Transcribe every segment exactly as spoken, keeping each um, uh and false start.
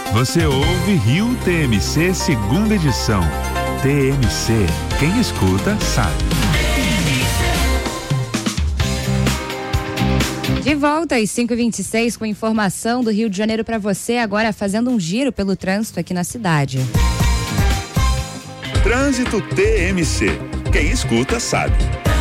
Você ouve Rio T M C segunda edição. T M C, quem escuta sabe. De volta às cinco e vinte e seis com informação do Rio de Janeiro para você, agora fazendo um giro pelo trânsito aqui na cidade. Trânsito T M C, quem escuta sabe.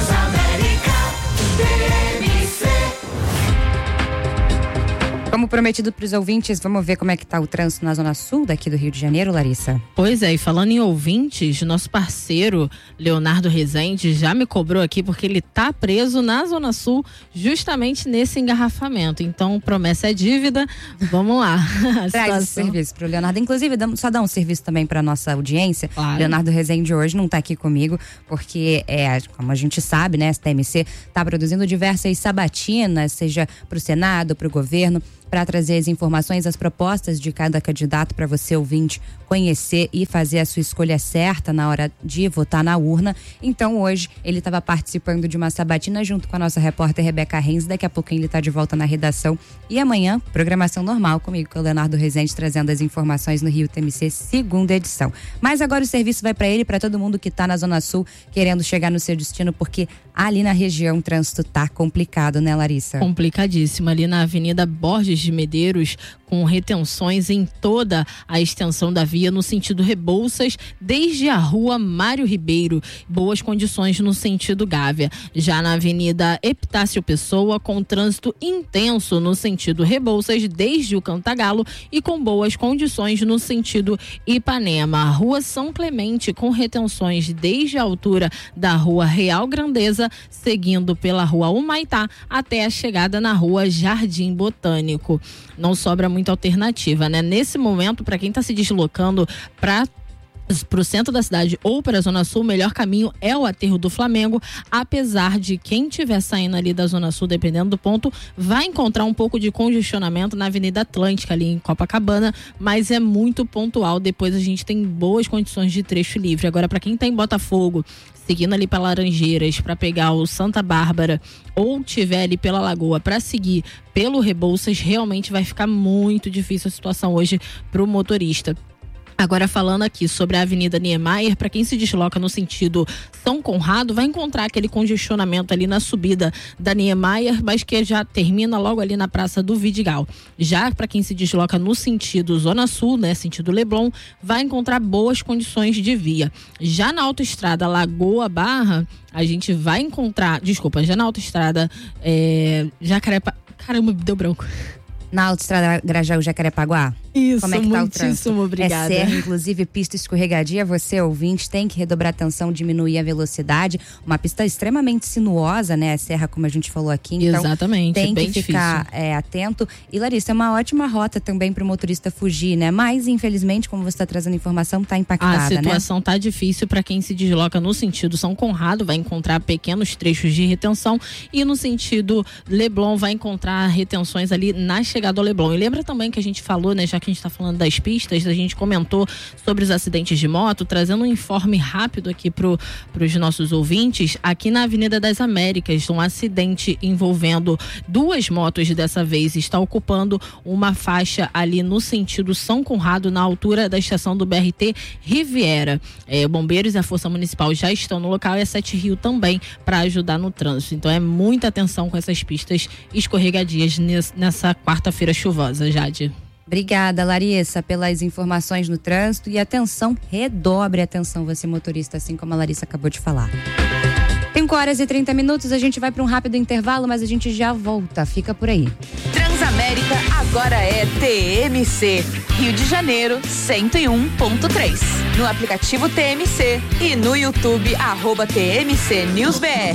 Como prometido para os ouvintes, vamos ver como é que tá o trânsito na zona sul daqui do Rio de Janeiro, Larissa? Pois é, e falando em ouvintes, nosso parceiro Leonardo Rezende já me cobrou aqui porque ele tá preso na zona sul justamente nesse engarrafamento. Então, promessa é dívida, vamos lá. Traz esse serviço pro Leonardo. Inclusive, só dá um serviço também para nossa audiência. Claro. Leonardo Rezende hoje não tá aqui comigo porque, é, como a gente sabe, né, a T M C tá produzindo diversas sabatinas, seja pro Senado, pro governo, para trazer as informações, as propostas de cada candidato para você, ouvinte, conhecer e fazer a sua escolha certa na hora de votar na urna. Então hoje ele estava participando de uma sabatina junto com a nossa repórter Rebeca Renz. Daqui a pouquinho ele está de volta na redação. E amanhã, programação normal comigo, com o Leonardo Rezende, trazendo as informações no Rio T M C segunda edição. Mas agora o serviço vai para ele, para todo mundo que está na Zona Sul querendo chegar no seu destino, porque ali na região o trânsito tá complicado, né, Larissa? Complicadíssimo, ali na Avenida Borges de Medeiros, com retenções em toda a extensão da via no sentido Rebouças, desde a rua Mário Ribeiro, boas condições no sentido Gávea. Já na Avenida Epitácio Pessoa, com trânsito intenso no sentido Rebouças, desde o Cantagalo, e com boas condições no sentido Ipanema. A rua São Clemente, com retenções desde a altura da rua Real Grandeza, seguindo pela rua Humaitá até a chegada na rua Jardim Botânico. Não sobra muita alternativa, né? Nesse momento, para quem está se deslocando para para o centro da cidade ou para a Zona Sul, o melhor caminho é o aterro do Flamengo, apesar de quem estiver saindo ali da Zona Sul, dependendo do ponto, vai encontrar um pouco de congestionamento na Avenida Atlântica, ali em Copacabana, mas é muito pontual. Depois a gente tem boas condições de trecho livre. Agora, para quem está em Botafogo, seguindo ali para Laranjeiras, para pegar o Santa Bárbara, ou tiver ali pela Lagoa para seguir pelo Rebouças, realmente vai ficar muito difícil a situação hoje para o motorista. Agora, falando aqui sobre a Avenida Niemeyer, para quem se desloca no sentido São Conrado, vai encontrar aquele congestionamento ali na subida da Niemeyer, mas que já termina logo ali na Praça do Vidigal. Já para quem se desloca no sentido Zona Sul, né, sentido Leblon, vai encontrar boas condições de via. Já na autoestrada Lagoa Barra, a gente vai encontrar, desculpa, já na autoestrada é, Jacarepa, caramba, deu branco. Na autoestrada Grajaú-Jacarepaguá? Isso, como é que tá o trânsito? Muitíssimo obrigada. É serra, inclusive pista escorregadia. Você, ouvinte, tem que redobrar atenção, diminuir a velocidade. Uma pista extremamente sinuosa, né? A serra, como a gente falou aqui. Então, exatamente, tem bem que ficar é, atento. E, Larissa, é uma ótima rota também para o motorista fugir, né? Mas, infelizmente, como você está trazendo informação, tá impactada, a situação né? tá difícil para quem se desloca no sentido São Conrado, vai encontrar pequenos trechos de retenção, e no sentido Leblon vai encontrar retenções ali na chegada ao Leblon. E lembra também que a gente falou, né, já que a gente está falando das pistas, a gente comentou sobre os acidentes de moto, trazendo um informe rápido aqui para os nossos ouvintes. Aqui na Avenida das Américas, um acidente envolvendo duas motos, dessa vez está ocupando uma faixa ali no sentido São Conrado, na altura da estação do B R T Riviera. É, bombeiros e a Força Municipal já estão no local, e a Sete Rio também, para ajudar no trânsito. Então é muita atenção com essas pistas escorregadias nessa quarta-feira chuvosa, Jade. Obrigada, Larissa, pelas informações no trânsito. E atenção, redobre a atenção, você motorista, assim como a Larissa acabou de falar. cinco horas e trinta minutos, a gente vai para um rápido intervalo, mas a gente já volta. Fica por aí. Transamérica agora é T M C, Rio de Janeiro cento e um ponto três. No aplicativo T M C e no YouTube, arroba T M C News B R.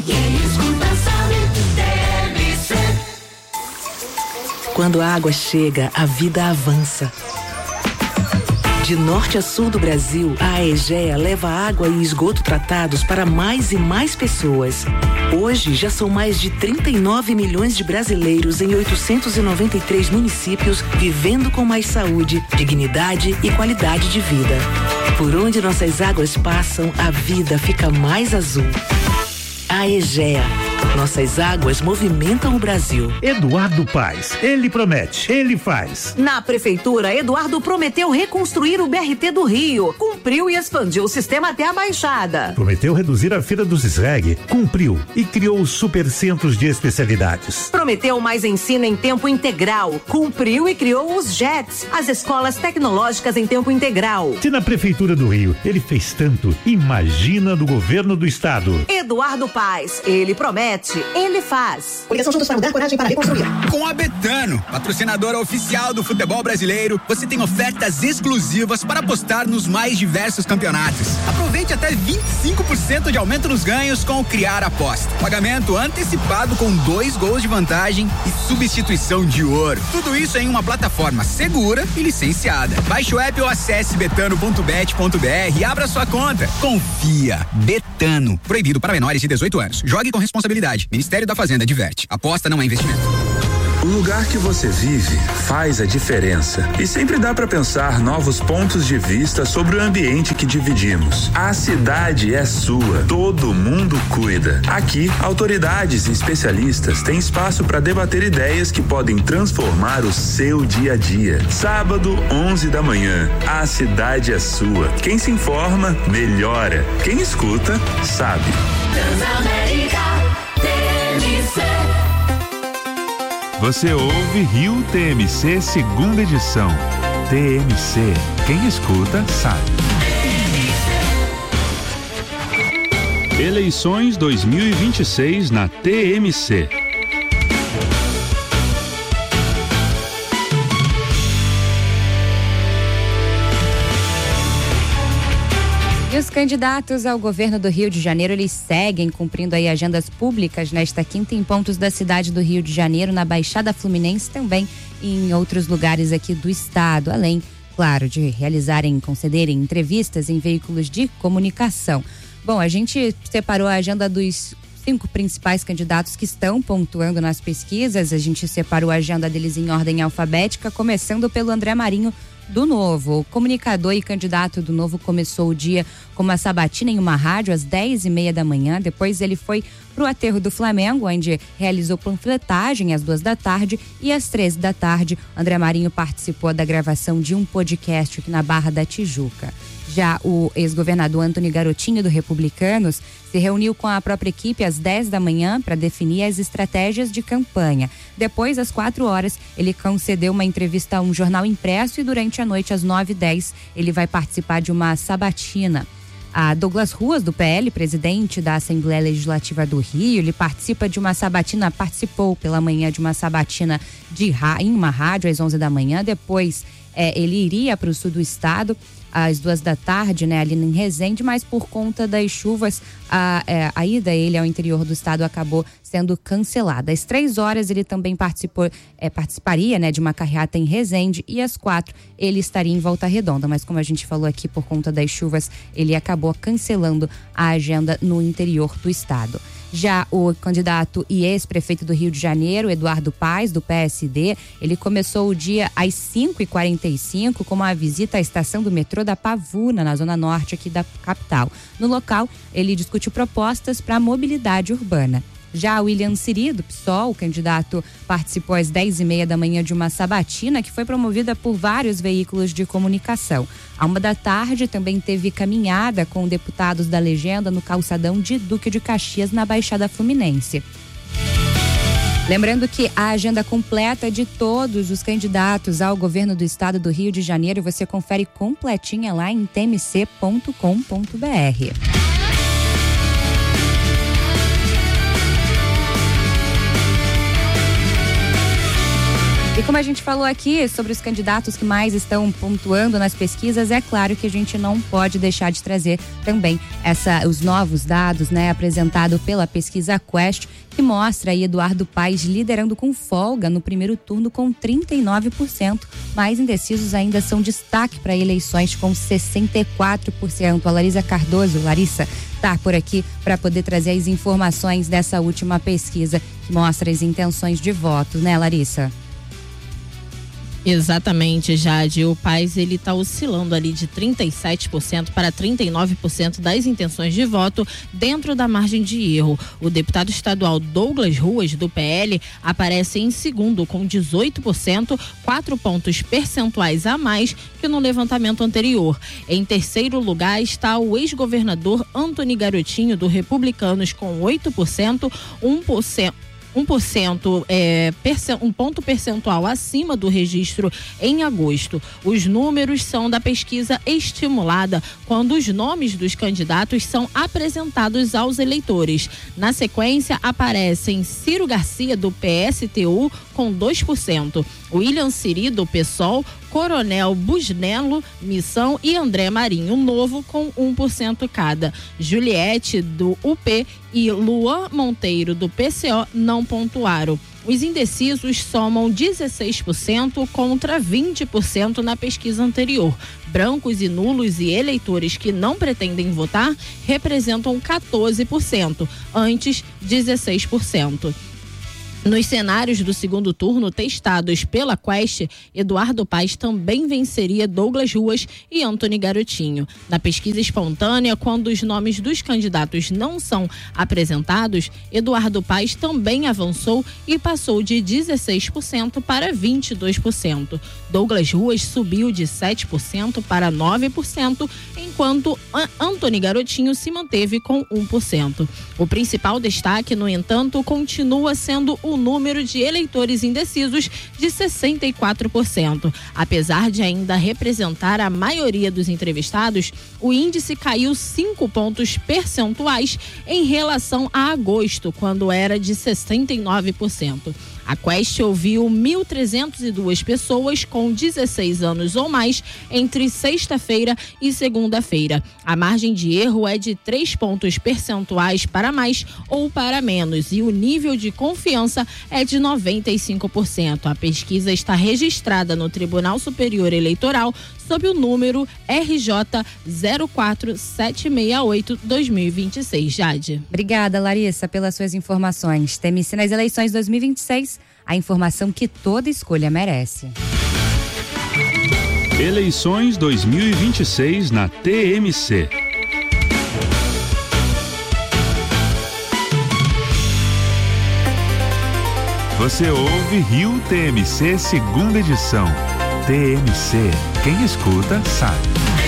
Quando a água chega, a vida avança. De norte a sul do Brasil, a Aegea leva água e esgoto tratados para mais e mais pessoas. Hoje, já são mais de trinta e nove milhões de brasileiros em oitocentos e noventa e três municípios vivendo com mais saúde, dignidade e qualidade de vida. Por onde nossas águas passam, a vida fica mais azul. Aegea, Nossas águas movimentam o Brasil. Eduardo Paes, ele promete, ele faz. Na Prefeitura, Eduardo prometeu reconstruir o B R T do Rio, cumpriu e expandiu o sistema até a Baixada. Prometeu reduzir a fila dos S R E G, cumpriu e criou os supercentros de especialidades. Prometeu mais ensino em tempo integral, cumpriu e criou os J E Ts, as escolas tecnológicas em tempo integral. Se na Prefeitura do Rio ele fez tanto, imagina no governo do estado. Eduardo Paes, ele promete, ele faz. Coligação Juntos para Mudar, Coragem para Reconstruir. Com a Betano, patrocinadora oficial do futebol brasileiro, você tem ofertas exclusivas para apostar nos mais diversos campeonatos. Aproveite até vinte e cinco por cento de aumento nos ganhos com o Criar Aposta. Pagamento antecipado com dois gols de vantagem e substituição de ouro. Tudo isso em uma plataforma segura e licenciada. Baixe o app ou acesse betano ponto bet ponto br e abra sua conta. Confia. Betano. Proibido para menores de dezoito anos. Jogue com responsabilidade. Ministério da Fazenda diverte. Aposta não é investimento. O lugar que você vive faz a diferença. E sempre dá para pensar novos pontos de vista sobre o ambiente que dividimos. A cidade é sua. Todo mundo cuida. Aqui, autoridades e especialistas têm espaço para debater ideias que podem transformar o seu dia a dia. Sábado, onze da manhã. A cidade é sua. Quem se informa, melhora. Quem escuta, sabe. Transamérica, T M C. Você ouve Rio T M C segunda edição. T M C, quem escuta sabe. Eleições dois mil e vinte e seis na T M C. E os candidatos ao governo do Rio de Janeiro, eles seguem cumprindo aí agendas públicas nesta quinta em pontos da cidade do Rio de Janeiro, na Baixada Fluminense, também em outros lugares aqui do estado, além, claro, de realizarem, concederem entrevistas em veículos de comunicação. Bom, a gente separou a agenda dos cinco principais candidatos que estão pontuando nas pesquisas. A gente separou a agenda deles em ordem alfabética, começando pelo André Marinho, do Novo. O comunicador e candidato do Novo começou o dia com uma sabatina em uma rádio às dez e meia da manhã. Depois ele foi para o aterro do Flamengo, onde realizou panfletagem às duas da tarde, e às três da tarde André Marinho participou da gravação de um podcast aqui na Barra da Tijuca. Já o ex-governador Antônio Garotinho, do Republicanos, se reuniu com a própria equipe às dez da manhã para definir as estratégias de campanha. Depois, às quatro horas, ele concedeu uma entrevista a um jornal impresso e durante a noite, às nove e dez, ele vai participar de uma sabatina. A Douglas Ruas, do P L, presidente da Assembleia Legislativa do Rio, ele participa de uma sabatina, participou pela manhã de uma sabatina de, em uma rádio às onze da manhã. Depois, é, ele iria para o sul do estado às duas da tarde, né, ali em Resende, mas por conta das chuvas, a, é, a ida ele ao interior do estado acabou sendo cancelada. Às três horas ele também participou, é, participaria, né, de uma carreata em Resende, e às quatro ele estaria em Volta Redonda, mas como a gente falou aqui, por conta das chuvas, ele acabou cancelando a agenda no interior do estado. Já o candidato e ex-prefeito do Rio de Janeiro, Eduardo Paes, do P S D, ele começou o dia às cinco e quarenta e cinco com uma visita à estação do metrô da Pavuna, na zona norte aqui da capital. No local, ele discutiu propostas para a mobilidade urbana. Já William Siri, do PSOL, o candidato, participou às dez e meia da manhã de uma sabatina que foi promovida por vários veículos de comunicação. À uma da tarde também teve caminhada com deputados da legenda no calçadão de Duque de Caxias, na Baixada Fluminense. Lembrando que a agenda completa de todos os candidatos ao governo do estado do Rio de Janeiro você confere completinha lá em t m c ponto com ponto b r. E como a gente falou aqui sobre os candidatos que mais estão pontuando nas pesquisas, é claro que a gente não pode deixar de trazer também essa, os novos dados, né, apresentado pela pesquisa Quest, que mostra aí Eduardo Paes liderando com folga no primeiro turno com trinta e nove por cento. Mais indecisos ainda são destaque para eleições com sessenta e quatro por cento. A Larissa Cardoso, Larissa, tá por aqui para poder trazer as informações dessa última pesquisa que mostra as intenções de votos, né, Larissa? Exatamente, Jade. O Paes, ele está oscilando ali de trinta e sete por cento para trinta e nove por cento das intenções de voto dentro da margem de erro. O deputado estadual Douglas Ruas, do P L, aparece em segundo com dezoito por cento, quatro pontos percentuais a mais que no levantamento anterior. Em terceiro lugar está o ex-governador Antony Garotinho, do Republicanos, com oito por cento, um por cento. um por cento, é, um ponto percentual acima do registro em agosto. Os números são da pesquisa estimulada quando os nomes dos candidatos são apresentados aos eleitores. Na sequência, aparecem Ciro Garcia, do P S T U, com dois por cento, William Siri, do PSOL, Coronel Busnello, Missão, e André Marinho Novo, com um por cento cada. Juliette, do U P, e Luan Monteiro, do P C O, não pontuaram. Os indecisos somam dezesseis por cento contra vinte por cento na pesquisa anterior. Brancos e nulos e eleitores que não pretendem votar representam quatorze por cento, antes dezesseis por cento. Nos cenários do segundo turno testados pela Quest, Eduardo Paes também venceria Douglas Ruas e Antony Garotinho. Na pesquisa espontânea, quando os nomes dos candidatos não são apresentados, Eduardo Paes também avançou e passou de dezesseis por cento para vinte e dois por cento. Douglas Ruas subiu de sete por cento para nove por cento, enquanto Antony Garotinho se manteve com um por cento. O principal destaque, no entanto, continua sendo o número de eleitores indecisos, de sessenta e quatro por cento. Apesar de ainda representar a maioria dos entrevistados, o índice caiu cinco pontos percentuais em relação a agosto, quando era de sessenta e nove por cento. A Quest ouviu mil trezentas e duas pessoas com dezesseis anos ou mais entre sexta-feira e segunda-feira. A margem de erro é de três pontos percentuais para mais ou para menos, e o nível de confiança é de noventa e cinco por cento. A pesquisa está registrada no Tribunal Superior Eleitoral sob o número R J zero quatro sete seis oito barra dois mil e vinte e seis. Jade. Obrigada, Larissa, pelas suas informações. T M C nas eleições dois mil e vinte e seis, a informação que toda escolha merece. Eleições dois mil e vinte e seis na T M C. Você ouve Rio T M C, segunda edição. T M C, quem escuta sabe.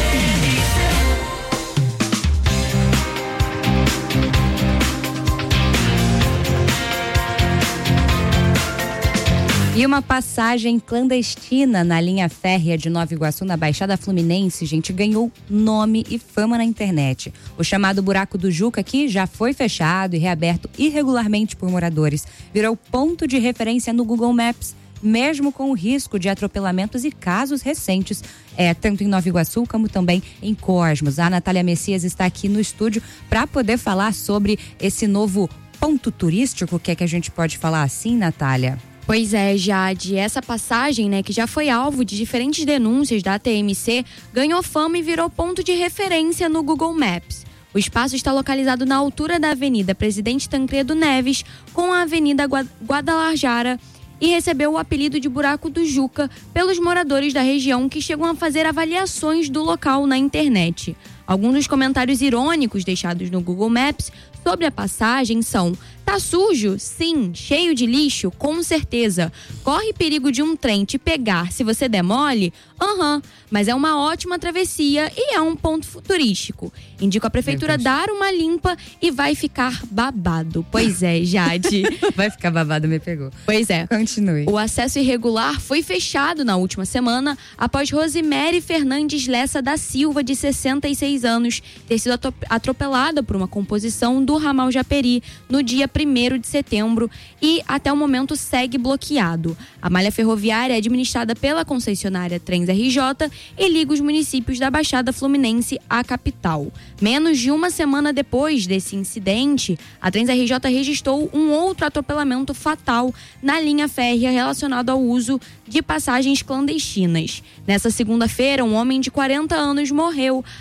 E uma passagem clandestina na linha férrea de Nova Iguaçu, na Baixada Fluminense, gente, ganhou nome e fama na internet. O chamado Buraco do Juca, que já foi fechado e reaberto irregularmente por moradores, virou ponto de referência no Google Maps, mesmo com o risco de atropelamentos e casos recentes, é, tanto em Nova Iguaçu como também em Cosmos. A Natália Messias está aqui no estúdio para poder falar sobre esse novo ponto turístico, que é que a gente pode falar assim, Natália? Pois é, Jade, essa passagem, né, que já foi alvo de diferentes denúncias da T M C, ganhou fama e virou ponto de referência no Google Maps. O espaço está localizado na altura da Avenida Presidente Tancredo Neves com a Avenida Guadalajara e recebeu o apelido de Buraco do Juca pelos moradores da região, que chegam a fazer avaliações do local na internet. Alguns dos comentários irônicos deixados no Google Maps sobre a passagem são: tá sujo? Sim. Cheio de lixo? Com certeza. Corre perigo de um trem te pegar se você der mole? Aham. Uhum. Mas é uma ótima travessia e é um ponto turístico. Indico a prefeitura dar uma limpa e vai ficar babado. Pois é, Jade. Vai ficar babado, me pegou. Pois é. Continue. O acesso irregular foi fechado na última semana após Rosemary Fernandes Lessa da Silva, de sessenta e seis anos, ter sido atropelada por uma composição do ramal Japeri no dia primeiro de setembro e até o momento segue bloqueado. A malha ferroviária é administrada pela concessionária Trens R J e liga os municípios da Baixada Fluminense à capital. Menos de uma semana depois desse incidente, a Trens R J registrou um outro atropelamento fatal na linha férrea relacionado ao uso de passagens clandestinas. Nessa segunda-feira, um homem de quarenta anos morreu após ser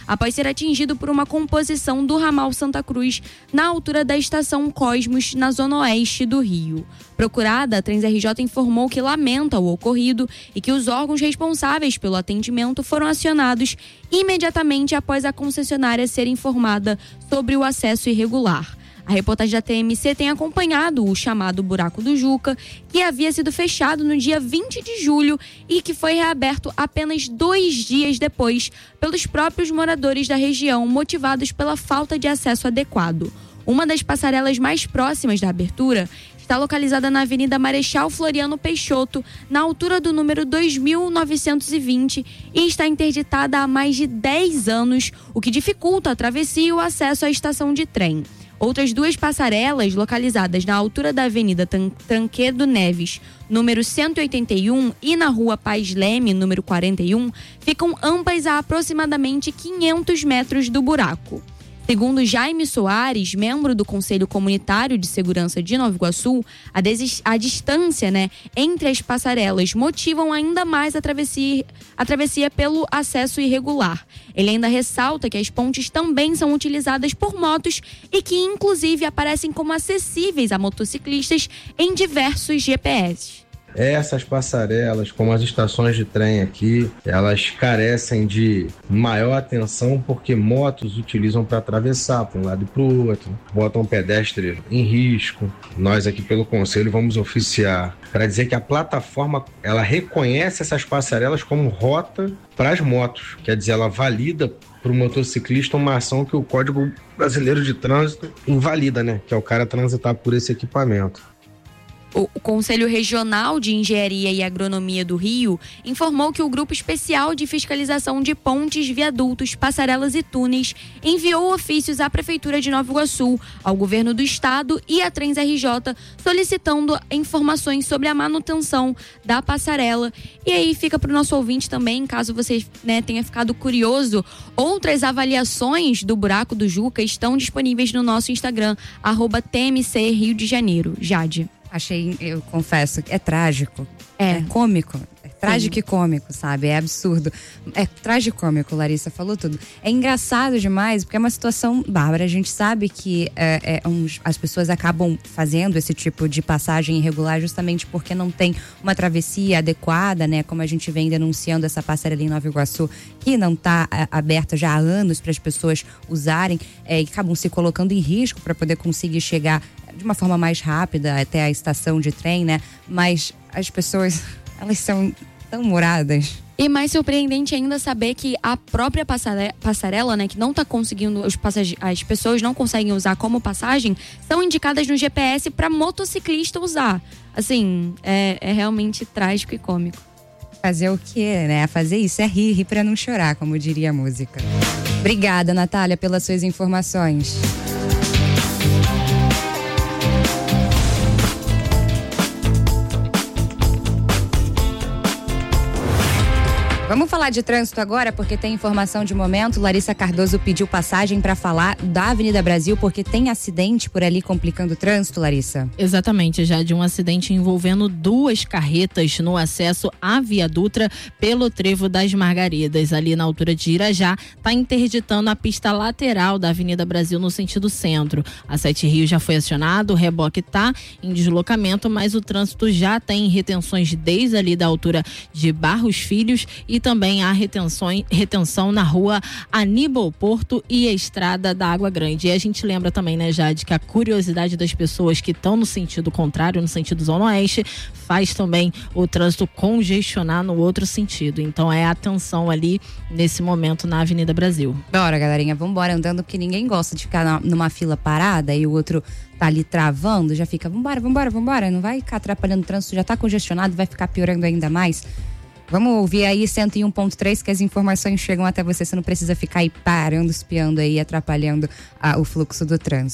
ser atingido por uma composição do ramal Santa Cruz na altura da estação Cosmos, na zona oeste do Rio. Procurada, a Trens R J informou que lamenta o ocorrido e que os órgãos responsáveis pelo atendimento foram acionados imediatamente após a concessionária ser informada sobre o acesso irregular. A reportagem da T M C tem acompanhado o chamado Buraco do Juca, que havia sido fechado no dia vinte de julho e que foi reaberto apenas dois dias depois pelos próprios moradores da região, motivados pela falta de acesso adequado. Uma das passarelas mais próximas da abertura está localizada na Avenida Marechal Floriano Peixoto, na altura do número dois mil novecentos e vinte, e está interditada há mais de dez anos, o que dificulta a travessia e o acesso à estação de trem. Outras duas passarelas, localizadas na altura da Avenida Tancredo Neves, número cento e oitenta e um, e na Rua Paz Leme, número quarenta e um, ficam ambas a aproximadamente quinhentos metros do buraco. Segundo Jaime Soares, membro do Conselho Comunitário de Segurança de Nova Iguaçu, a, desis, a distância né, entre as passarelas motivam ainda mais a travessia, a travessia pelo acesso irregular. Ele ainda ressalta que as pontes também são utilizadas por motos e que, inclusive, aparecem como acessíveis a motociclistas em diversos G P S. Essas passarelas, como as estações de trem aqui, elas carecem de maior atenção porque motos utilizam para atravessar para um lado e para o outro, botam o pedestre em risco. Nós aqui pelo Conselho vamos oficiar para dizer que a plataforma ela reconhece essas passarelas como rota para as motos, quer dizer, ela valida para o motociclista uma ação que o Código Brasileiro de Trânsito invalida, né? Que é o cara transitar por esse equipamento. O Conselho Regional de Engenharia e Agronomia do Rio informou que o Grupo Especial de Fiscalização de Pontes, Viadutos, Passarelas e Túneis enviou ofícios à Prefeitura de Nova Iguaçu, ao Governo do Estado e à Trens R J, solicitando informações sobre a manutenção da passarela. E aí fica para o nosso ouvinte também, caso você né, tenha ficado curioso, outras avaliações do Buraco do Juca estão disponíveis no nosso Instagram, arroba T M C Rio de Janeiro. Jade. Achei, eu confesso, é trágico, é, é cômico, é trágico Sim. e cômico, sabe? É absurdo. É tragicômico, Larissa falou tudo. É engraçado demais, porque é uma situação bárbara. A gente sabe que é, é, uns, as pessoas acabam fazendo esse tipo de passagem irregular justamente porque não tem uma travessia adequada, né? Como a gente vem denunciando essa passarela em Nova Iguaçu, que não está aberta já há anos para as pessoas usarem é, e acabam se colocando em risco para poder conseguir chegar de uma forma mais rápida até a estação de trem, né? Mas as pessoas, elas são tão moradas. E mais surpreendente ainda saber que a própria passarela, né, que não está conseguindo, os passage... as pessoas não conseguem usar como passagem, são indicadas no G P S para motociclista usar. Assim, é, é realmente trágico e cômico. Fazer o quê, né? Fazer isso é rir, rir para não chorar, como diria a música. Obrigada, Natália, pelas suas informações. Vamos falar de trânsito agora, porque tem informação de momento. Larissa Cardoso pediu passagem para falar da Avenida Brasil, porque tem acidente por ali complicando o trânsito, Larissa. Exatamente, já de um acidente envolvendo duas carretas no acesso à Via Dutra pelo Trevo das Margaridas, ali na altura de Irajá, está interditando a pista lateral da Avenida Brasil no sentido centro. A Sete Rios já foi acionado, o reboque está em deslocamento, mas o trânsito já tem retenções desde ali da altura de Barros Filhos e também há retenções, retenção na rua Aníbal Porto e a Estrada da Água Grande. E a gente lembra também, né, Jade, que a curiosidade das pessoas que estão no sentido contrário, no sentido Zona Oeste, faz também o trânsito congestionar no outro sentido. Então é atenção ali nesse momento na Avenida Brasil. Bora, galerinha, vambora andando, porque ninguém gosta de ficar na, numa fila parada e o outro tá ali travando, já fica, vambora, vambora, vambora, não vai ficar atrapalhando o trânsito, já tá congestionado, vai ficar piorando ainda mais. Vamos ouvir aí cento e um ponto três, que as informações chegam até você, você não precisa ficar aí parando, espiando aí, atrapalhando ah, o fluxo do trânsito.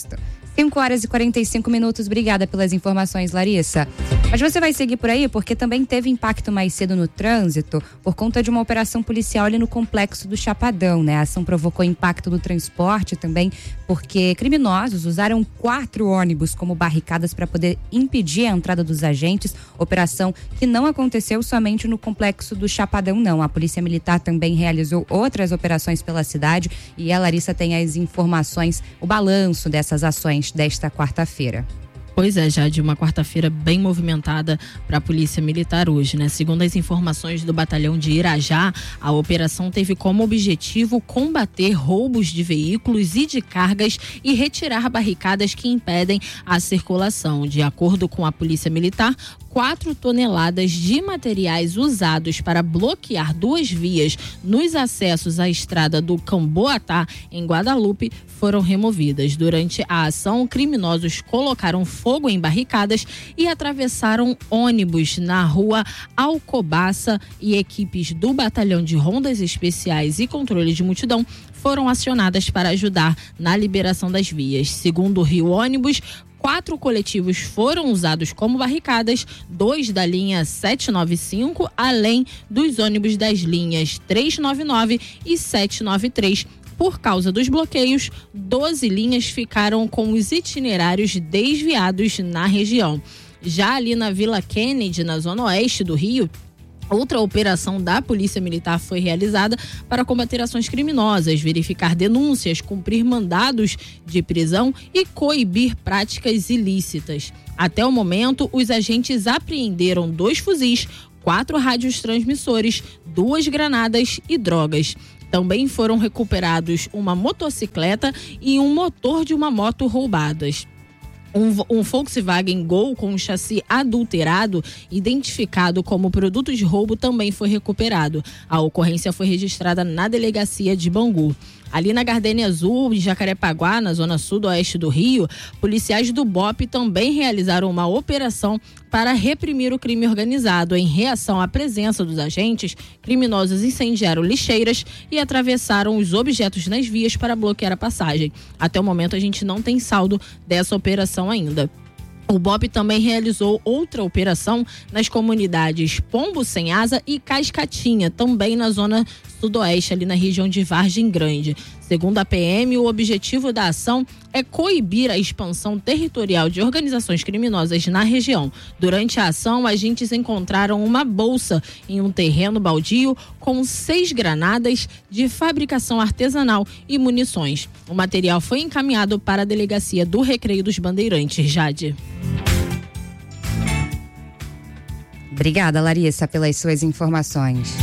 cinco horas e quarenta e cinco minutos. Obrigada pelas informações, Larissa. Mas você vai seguir por aí porque também teve impacto mais cedo no trânsito por conta de uma operação policial ali no complexo do Chapadão, né? A ação provocou impacto no transporte também porque criminosos usaram quatro ônibus como barricadas para poder impedir a entrada dos agentes. Operação que não aconteceu somente no complexo do Chapadão, não. A Polícia Militar também realizou outras operações pela cidade e a Larissa tem as informações, o balanço dessas ações desta quarta-feira. Pois é, já de uma quarta-feira bem movimentada para a Polícia Militar hoje, né? Segundo as informações do batalhão de Irajá, a operação teve como objetivo combater roubos de veículos e de cargas e retirar barricadas que impedem a circulação. De acordo com a Polícia Militar, quatro toneladas de materiais usados para bloquear duas vias nos acessos à estrada do Camboatá, em Guadalupe, foram removidas. Durante a ação, criminosos colocaram fogo em barricadas e atravessaram ônibus na rua Alcobaça e equipes do Batalhão de Rondas Especiais e Controle de Multidão foram acionadas para ajudar na liberação das vias. Segundo o Rio Ônibus, quatro coletivos foram usados como barricadas, dois da linha setecentos e noventa e cinco, além dos ônibus das linhas trezentos e noventa e nove e setecentos e noventa e três. Por causa dos bloqueios, doze linhas ficaram com os itinerários desviados na região. Já ali na Vila Kennedy, na zona oeste do Rio, outra operação da Polícia Militar foi realizada para combater ações criminosas, verificar denúncias, cumprir mandados de prisão e coibir práticas ilícitas. Até o momento, os agentes apreenderam dois fuzis, quatro rádios transmissores, duas granadas e drogas. Também foram recuperados uma motocicleta e um motor de uma moto roubadas. Um, um Volkswagen Gol com um chassi adulterado, identificado como produto de roubo, também foi recuperado. A ocorrência foi registrada na delegacia de Bangu. Ali na Gardênia Azul, em Jacarepaguá, na zona sul-oeste do Rio, policiais do B O P também realizaram uma operação para reprimir o crime organizado. Em reação à presença dos agentes, criminosos incendiaram lixeiras e atravessaram os objetos nas vias para bloquear a passagem. Até o momento, a gente não tem saldo dessa operação ainda. O B O P também realizou outra operação nas comunidades Pombo Sem Asa e Cascatinha, também na zona sudoeste, ali na região de Vargem Grande. Segundo a P M, o objetivo da ação é coibir a expansão territorial de organizações criminosas na região. Durante a ação, agentes encontraram uma bolsa em um terreno baldio com seis granadas de fabricação artesanal e munições. O material foi encaminhado para a delegacia do Recreio dos Bandeirantes. Jade. Obrigada, Larissa, pelas suas informações.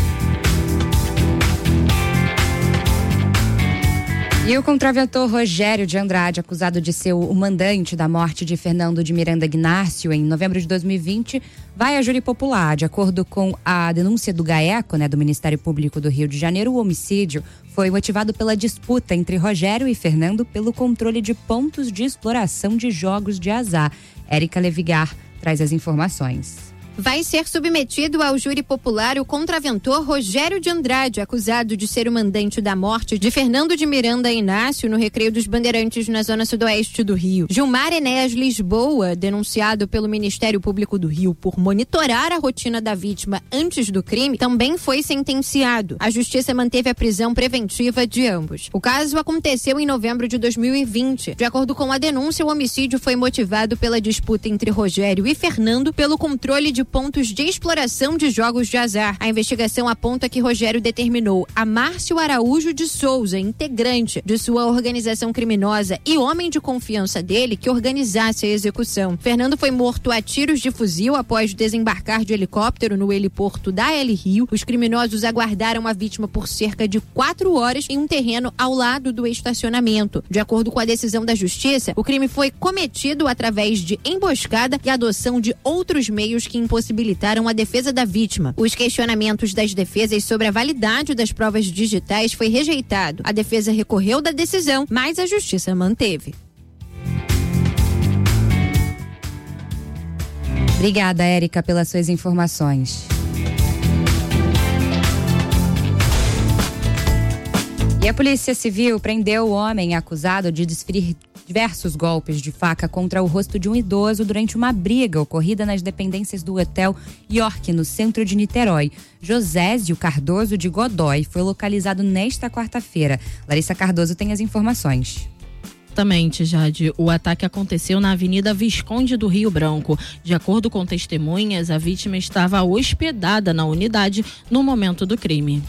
E o contraventor Rogério de Andrade, acusado de ser o mandante da morte de Fernando de Miranda Gnárcio em novembro de dois mil e vinte, vai a júri popular. De acordo com a denúncia do GAECO, né, do Ministério Público do Rio de Janeiro, o homicídio foi motivado pela disputa entre Rogério e Fernando pelo controle de pontos de exploração de jogos de azar. Érica Levigar traz as informações. Vai ser submetido ao júri popular o contraventor Rogério de Andrade, acusado de ser o mandante da morte de Fernando de Miranda Inácio no Recreio dos Bandeirantes, na zona sudoeste do Rio. Gilmar Enéas Lisboa, denunciado pelo Ministério Público do Rio por monitorar a rotina da vítima antes do crime, também foi sentenciado. A justiça manteve a prisão preventiva de ambos. O caso aconteceu em novembro de dois mil e vinte. De acordo com a denúncia, o homicídio foi motivado pela disputa entre Rogério e Fernando pelo controle de pontos de exploração de jogos de azar. A investigação aponta que Rogério determinou a Márcio Araújo de Souza, integrante de sua organização criminosa e homem de confiança dele, que organizasse a execução. Fernando foi morto a tiros de fuzil após desembarcar de helicóptero no heliporto da L Rio. Os criminosos aguardaram a vítima por cerca de quatro horas em um terreno ao lado do estacionamento. De acordo com a decisão da justiça, o crime foi cometido através de emboscada e adoção de outros meios que impossibilitaram a defesa da vítima. Os questionamentos das defesas sobre a validade das provas digitais foi rejeitado. A defesa recorreu da decisão, mas a justiça manteve. Obrigada, Érica, pelas suas informações. E a Polícia Civil prendeu o homem acusado de desferir diversos golpes de faca contra o rosto de um idoso durante uma briga ocorrida nas dependências do Hotel York, no centro de Niterói. Josésio Cardoso de Godoy foi localizado nesta quarta-feira. Larissa Cardoso tem as informações. Exatamente, Jade. O ataque aconteceu na Avenida Visconde do Rio Branco. De acordo com testemunhas, a vítima estava hospedada na unidade no momento do crime.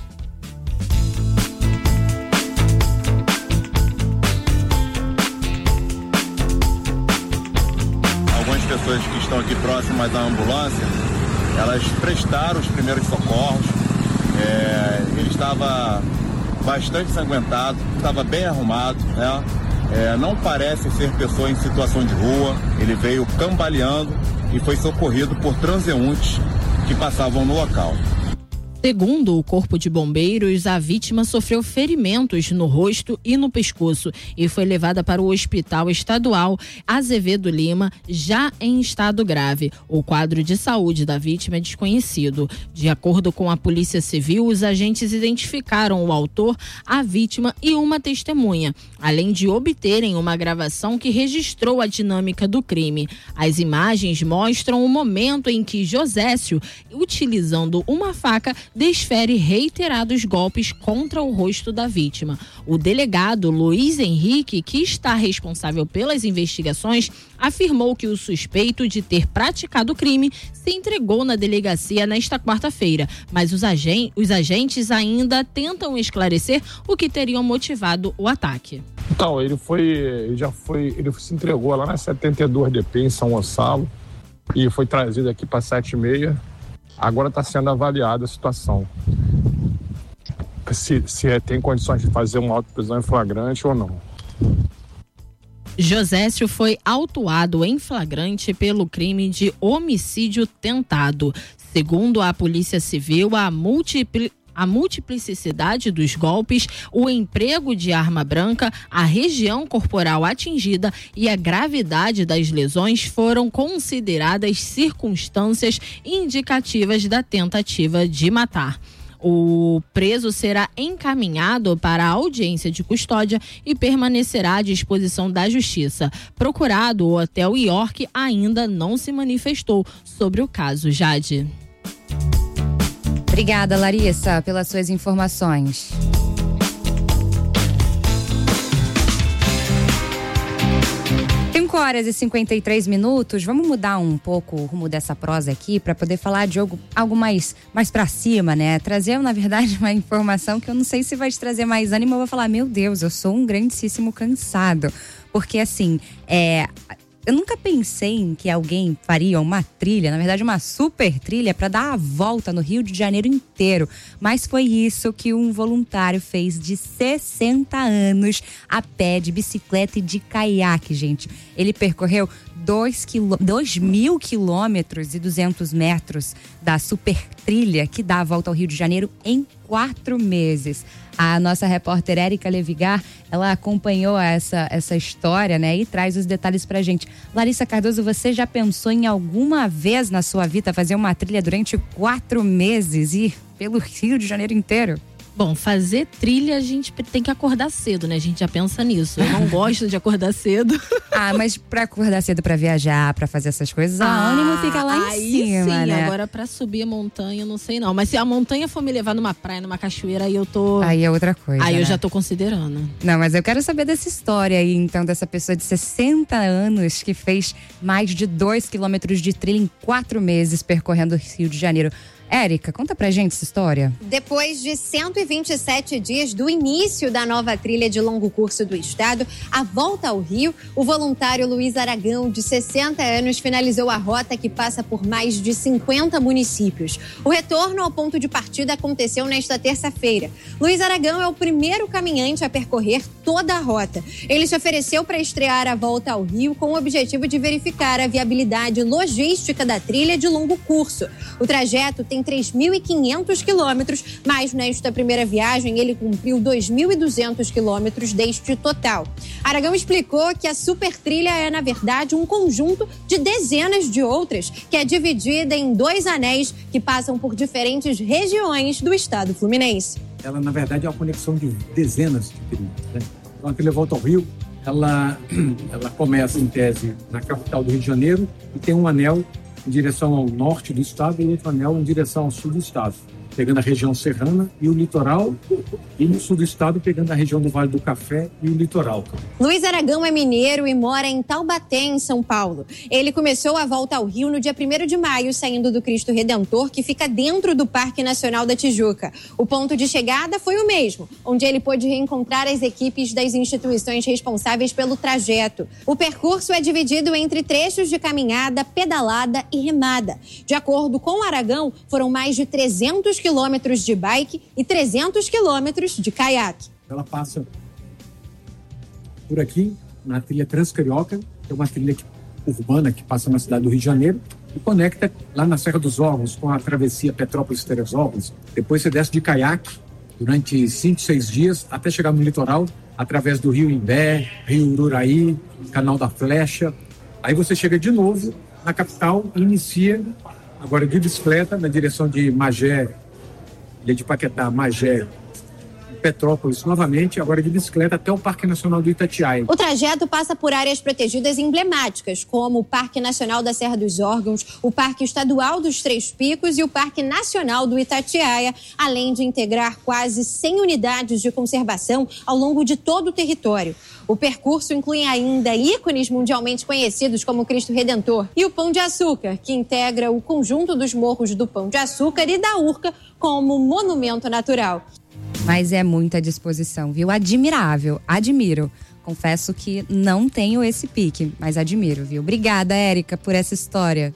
Algumas pessoas que estão aqui próximas à ambulância, elas prestaram os primeiros socorros. É, ele estava bastante ensanguentado, estava bem arrumado, né? É, não parece ser pessoa em situação de rua. Ele veio cambaleando e foi socorrido por transeuntes que passavam no local. Segundo o Corpo de Bombeiros, a vítima sofreu ferimentos no rosto e no pescoço e foi levada para o Hospital Estadual Azevedo Lima, já em estado grave. O quadro de saúde da vítima é desconhecido. De acordo com a Polícia Civil, os agentes identificaram o autor, a vítima e uma testemunha, além de obterem uma gravação que registrou a dinâmica do crime. As imagens mostram o momento em que Josésio, utilizando uma faca, desfere reiterados golpes contra o rosto da vítima. O delegado Luiz Henrique, que está responsável pelas investigações, afirmou que o suspeito de ter praticado o crime se entregou na delegacia nesta quarta-feira, mas os, agen- os agentes ainda tentam esclarecer o que teriam motivado o ataque. Então, ele foi, ele já foi, ele se entregou lá na setenta e dois D P em São Gonçalo e foi trazido aqui para sete e meia. Agora está sendo avaliada a situação. Se, se tem condições de fazer uma auto-prisão em flagrante ou não. Josésio foi autuado em flagrante pelo crime de homicídio tentado. Segundo a Polícia Civil, a múltipli... A multiplicidade dos golpes, o emprego de arma branca, a região corporal atingida e a gravidade das lesões foram consideradas circunstâncias indicativas da tentativa de matar. O preso será encaminhado para a audiência de custódia e permanecerá à disposição da Justiça. Procurado, o Hotel York ainda não se manifestou sobre o caso. Jade. Obrigada, Larissa, pelas suas informações. cinco horas e cinquenta e três minutos. Vamos mudar um pouco o rumo dessa prosa aqui para poder falar de algo, algo mais, mais para cima, né? Trazer, na verdade, uma informação que eu não sei se vai te trazer mais ânimo. Eu vou falar, meu Deus, eu sou um grandíssimo cansado. Porque, assim, é... eu nunca pensei em que alguém faria uma trilha, na verdade uma super trilha, para dar a volta no Rio de Janeiro inteiro. Mas foi isso que um voluntário fez de sessenta anos a pé, de bicicleta e de caiaque, gente. Ele percorreu dois mil quilômetros e duzentos metros da super trilha que dá a volta ao Rio de Janeiro em quatro meses. A nossa repórter Érica Levigar, ela acompanhou essa, essa história, né? E traz os detalhes pra gente. Larissa Cardoso, você já pensou em alguma vez na sua vida fazer uma trilha durante quatro meses e ir pelo Rio de Janeiro inteiro? Bom, fazer trilha a gente tem que acordar cedo, né? A gente já pensa nisso. Eu não gosto de acordar cedo. Ah, mas pra acordar cedo pra viajar, pra fazer essas coisas, ah, o ânimo fica lá em aí cima, sim, né? Agora pra subir a montanha, não sei não. Mas se a montanha for me levar numa praia, numa cachoeira, aí eu tô... Aí é outra coisa, Aí né? eu já tô considerando. Não, mas eu quero saber dessa história aí, então, dessa pessoa de sessenta anos que fez mais de dois quilômetros de trilha em quatro meses percorrendo o Rio de Janeiro. Érica, conta pra gente essa história. Depois de cento e vinte e sete dias do início da nova trilha de longo curso do estado, a volta ao Rio, o voluntário Luiz Aragão, de sessenta anos, finalizou a rota que passa por mais de cinquenta municípios. O retorno ao ponto de partida aconteceu nesta terça-feira. Luiz Aragão é o primeiro caminhante a percorrer toda a rota. Ele se ofereceu para estrear a volta ao Rio com o objetivo de verificar a viabilidade logística da trilha de longo curso. O trajeto tem três mil e quinhentos quilômetros, mas nesta primeira viagem ele cumpriu dois mil e duzentos quilômetros deste total. Aragão explicou que a super trilha é, na verdade, um conjunto de dezenas de outras, que é dividida em dois anéis que passam por diferentes regiões do estado fluminense. Ela, na verdade, é uma conexão de dezenas de trilhas, né? Então, a trilha Volta ao Rio, ela, ela começa, em tese, na capital do Rio de Janeiro e tem um anel em direção ao norte do estado e outro anel em direção ao sul do estado, pegando a região serrana e o litoral, e no sul do estado pegando a região do Vale do Café e o litoral. Luiz Aragão é mineiro e mora em Taubaté, em São Paulo. Ele começou a volta ao Rio no dia primeiro de maio, saindo do Cristo Redentor, que fica dentro do Parque Nacional da Tijuca. O ponto de chegada foi o mesmo, onde ele pôde reencontrar as equipes das instituições responsáveis pelo trajeto. O percurso é dividido entre trechos de caminhada, pedalada e remada. De acordo com Aragão, foram mais de trezentos quilômetros de bike e trezentos quilômetros de caiaque. Ela passa por aqui, na trilha Transcarioca, que é uma trilha que, urbana que passa na cidade do Rio de Janeiro e conecta lá na Serra dos Órgãos com a travessia Petrópolis-Teresópolis. Depois você desce de caiaque durante cinco, seis dias até chegar no litoral, através do Rio Imbé, Rio Ururaí, Canal da Flecha. Aí você chega de novo na capital e inicia agora de bicicleta na direção de Magé, Ilha de Paquetá, Magé, Petrópolis novamente, agora de bicicleta até o Parque Nacional do Itatiaia. O trajeto passa por áreas protegidas emblemáticas, como o Parque Nacional da Serra dos Órgãos, o Parque Estadual dos Três Picos e o Parque Nacional do Itatiaia, além de integrar quase cem unidades de conservação ao longo de todo o território. O percurso inclui ainda ícones mundialmente conhecidos como o Cristo Redentor e o Pão de Açúcar, que integra o conjunto dos morros do Pão de Açúcar e da Urca como monumento natural. Mas é muita disposição, viu? Admirável, admiro. Confesso que não tenho esse pique, mas admiro, viu? Obrigada, Érica, por essa história.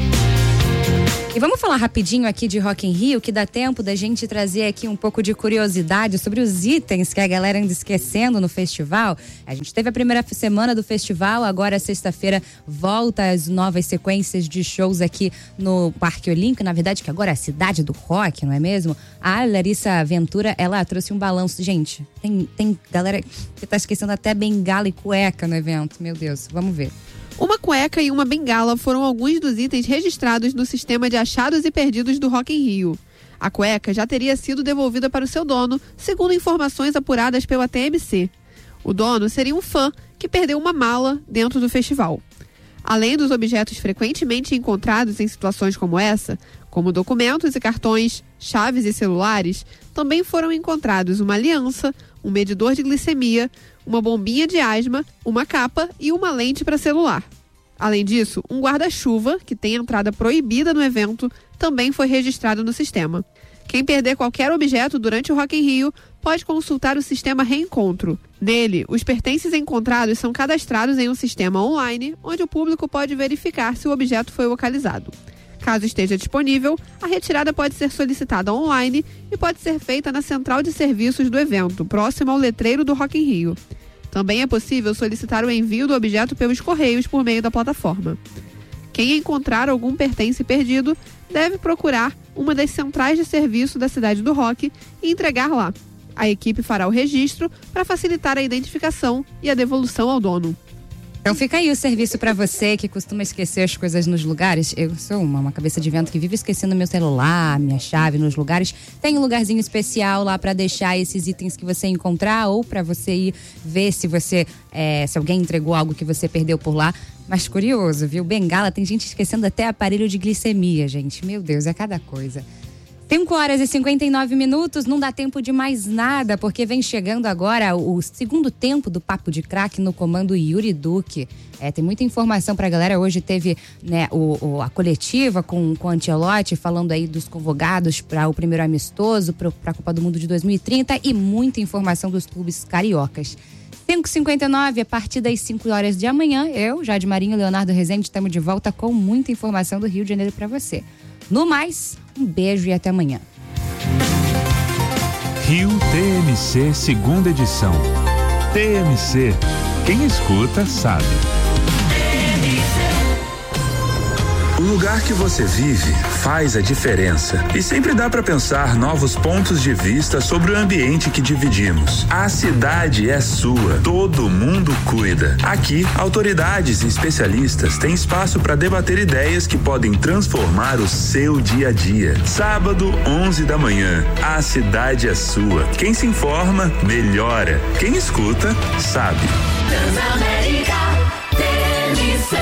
E vamos falar rapidinho aqui de Rock in Rio, que dá tempo da gente trazer aqui um pouco de curiosidade sobre os itens que a galera anda esquecendo no festival. A gente teve a primeira semana do festival, agora sexta-feira volta as novas sequências de shows aqui no Parque Olímpico, na verdade que agora é a cidade do rock, não é mesmo? A Larissa Ventura, ela trouxe um balanço. Gente, tem, tem galera que tá esquecendo até bengala e cueca no evento, meu Deus, vamos ver. Uma cueca e uma bengala foram alguns dos itens registrados no sistema de achados e perdidos do Rock in Rio. A cueca já teria sido devolvida para o seu dono, segundo informações apuradas pela T M C. O dono seria um fã que perdeu uma mala dentro do festival. Além dos objetos frequentemente encontrados em situações como essa, como documentos e cartões, chaves e celulares, também foram encontrados uma aliança, um medidor de glicemia, uma bombinha de asma, uma capa e uma lente para celular. Além disso, um guarda-chuva, que tem entrada proibida no evento, também foi registrado no sistema. Quem perder qualquer objeto durante o Rock in Rio pode consultar o sistema Reencontro. Nele, os pertences encontrados são cadastrados em um sistema online, onde o público pode verificar se o objeto foi localizado. Caso esteja disponível, a retirada pode ser solicitada online e pode ser feita na central de serviços do evento, próximo ao letreiro do Rock in Rio. Também é possível solicitar o envio do objeto pelos correios por meio da plataforma. Quem encontrar algum pertence perdido deve procurar uma das centrais de serviço da cidade do Rock e entregar lá. A equipe fará o registro para facilitar a identificação e a devolução ao dono. Então fica aí o serviço pra você que costuma esquecer as coisas nos lugares. Eu sou uma, uma cabeça de vento que vive esquecendo meu celular, minha chave nos lugares. Tem um lugarzinho especial lá pra deixar esses itens que você encontrar ou pra você ir ver se você é, se alguém entregou algo que você perdeu por lá. Mas curioso, viu? Bengala, tem gente esquecendo até aparelho de glicemia, gente. Meu Deus, é cada coisa. cinco horas e cinquenta e nove minutos, não dá tempo de mais nada, porque vem chegando agora o segundo tempo do Papo de Craque no comando Yuri Duque. É, tem muita informação pra galera. Hoje teve, né, o, o, a coletiva com, com o Ancelotti, falando aí dos convocados para o primeiro amistoso, para a Copa do Mundo de dois mil e trinta e muita informação dos clubes cariocas. cinco e cinquenta e nove, a partir das cinco horas de amanhã, eu, Jade Marinho e Leonardo Rezende, estamos de volta com muita informação do Rio de Janeiro para você. No mais, um beijo e até amanhã. Rio T M C, segunda edição. T M C, quem escuta sabe. O lugar que você vive faz a diferença e sempre dá para pensar novos pontos de vista sobre o ambiente que dividimos. A cidade é sua, todo mundo cuida. Aqui, autoridades e especialistas têm espaço para debater ideias que podem transformar o seu dia a dia. Sábado, onze da manhã, a cidade é sua. Quem se informa, melhora. Quem escuta, sabe. Transamérica T M C.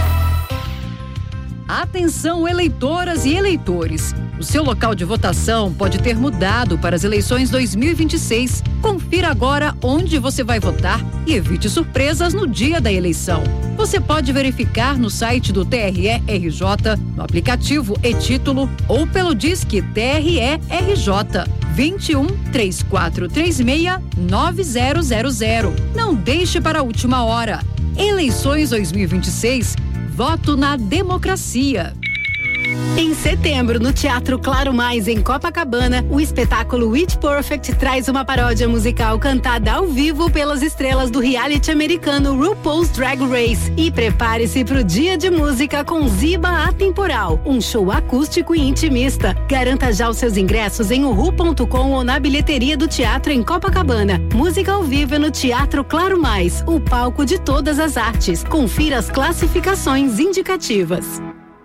Atenção, eleitoras e eleitores. O seu local de votação pode ter mudado para as eleições dois mil e vinte e seis. Confira agora onde você vai votar e evite surpresas no dia da eleição. Você pode verificar no site do T R E R J, no aplicativo e-Título ou pelo Disque T R E R J vinte e um, três quatro três seis, nove zero zero zero. Não deixe para a última hora. Eleições dois mil e vinte e seis. Voto na democracia. Em setembro, no Teatro Claro Mais, em Copacabana, o espetáculo It Perfect traz uma paródia musical cantada ao vivo pelas estrelas do reality americano RuPaul's Drag Race. E prepare-se para o Dia de Música com Ziba Atemporal, um show acústico e intimista. Garanta já os seus ingressos em uhu ponto com ou na bilheteria do teatro em Copacabana. Música ao vivo no Teatro Claro Mais, o palco de todas as artes. Confira as classificações indicativas.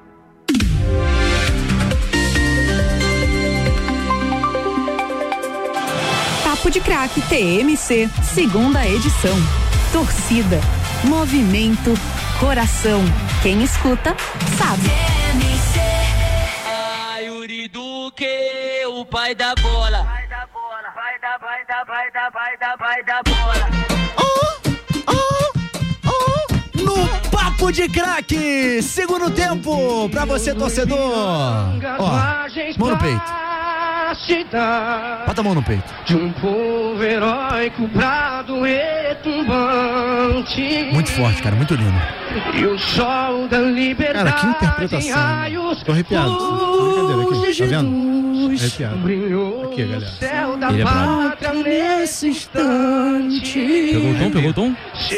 Papo de Craque T M C, segunda edição. Torcida, movimento, coração. Quem escuta, sabe. T M C. Ai, Yuri Duque, o pai da bola. Vai da bola, vai da, vai da, vai da, vai da, vai da bola. Oh, oh, oh. No Papo de Craque, segundo tempo, pra você, torcedor. Ó, mão no peito. Bota a mão no peito. De um povo heróico, brado retumbante. Muito forte, cara, muito lindo. E o sol da liberdade. Cara, que interpretação. Tô arrepiado. Brincadeira aqui, tá vendo? Arrepiado. Aqui, galera. Ele é bravo. Nesse instante. Pegou o tom, pegou o tom?